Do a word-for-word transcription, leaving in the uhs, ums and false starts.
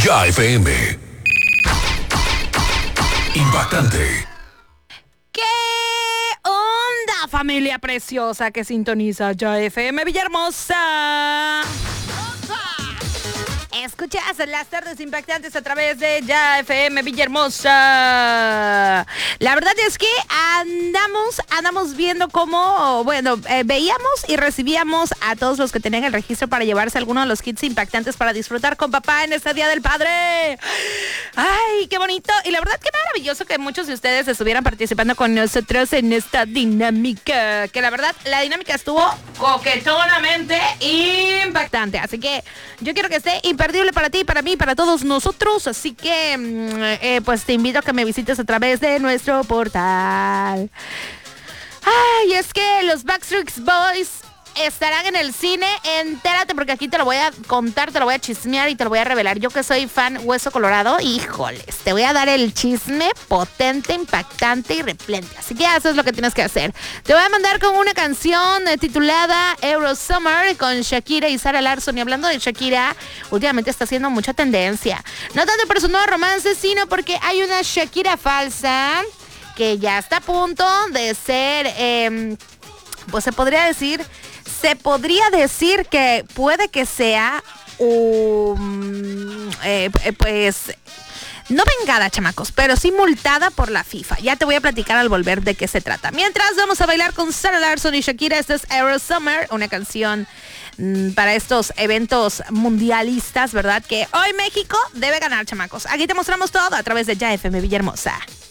Ya F M. Impactante. ¿Qué onda, familia preciosa que sintoniza Ya F M Villahermosa? Escuchas las tardes impactantes a través de Ya F M Villahermosa. La verdad es que andamos, andamos viendo cómo, bueno, eh, veíamos y recibíamos a todos los que tenían el registro para llevarse algunos de los kits impactantes para disfrutar con papá en este Día del Padre. ¡Ay, qué bonito! Y la verdad que maravilloso que muchos de ustedes estuvieran participando con nosotros en esta dinámica. Que la verdad, la dinámica estuvo coquetonamente impactante. Así que yo quiero que esté imperdible para ti, para mí, para todos nosotros. Así que, eh, pues te invito a que me visites a través de nuestro portal. Ay, es que los Backstreet Boys estarán en el cine. Entérate porque aquí te lo voy a contar, te lo voy a chismear y te lo voy a revelar. Yo que soy fan hueso colorado, híjoles, te voy a dar el chisme potente, impactante y replente. Así que eso es lo que tienes que hacer. Te voy a mandar con una canción eh, titulada Euro Summer con Shakira y Zara Larsson. Y hablando de Shakira, últimamente está haciendo mucha tendencia. No tanto por su nuevo romance, sino porque hay una Shakira falsa que ya está a punto de ser, eh, pues se podría decir... Se podría decir que puede que sea un, eh, pues, no vengada, chamacos, pero sí multada por la FIFA. Ya te voy a platicar al volver de qué se trata. Mientras, vamos a bailar con Zara Larsson y Shakira. Esta es Euro Summer, una canción mmm, para estos eventos mundialistas, ¿verdad? Que hoy México debe ganar, chamacos. Aquí te mostramos todo a través de Ya F M Villahermosa.